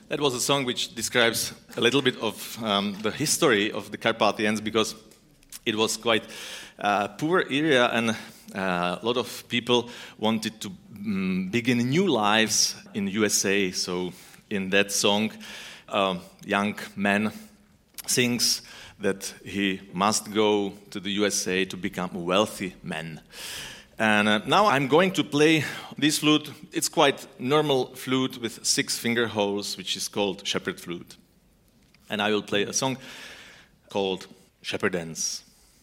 That was a song which describes a little bit of the history of the Carpathians, because it was quite a poor area, and a lot of people wanted to begin new lives in USA. So in that song, a young man sings that he must go to the USA to become a wealthy man. And now I'm going to play this flute. It's quite normal flute with 6 finger holes, which is called shepherd flute. And I will play a song called Shepherd Dance.